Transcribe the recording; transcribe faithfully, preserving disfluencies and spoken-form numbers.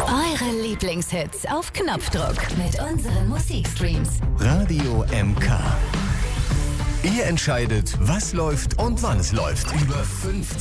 Eure Lieblingshits auf Knopfdruck mit unseren Musikstreams. Radio M K. Ihr entscheidet, was läuft und wann es läuft. Über fünfzig